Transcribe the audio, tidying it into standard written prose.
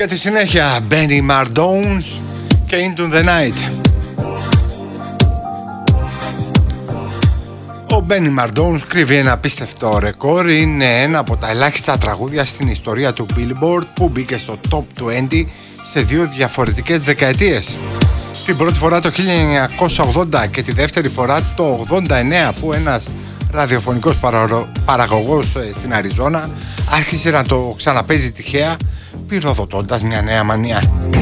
Για τη συνέχεια Benny Mardones και Into the Night. Ο Benny Mardones κρύβει ένα απίστευτο ρεκόρ. Είναι ένα από τα ελάχιστα τραγούδια στην ιστορία του Billboard που μπήκε στο Top 20 σε δύο διαφορετικές δεκαετίες. Την πρώτη φορά το 1980 και τη δεύτερη φορά το 89, αφού ένας ραδιοφωνικός παραγωγός στην Αριζόνα άρχισε να το ξαναπέζει τυχαία, πυροδοτώντας μια νέα μανία.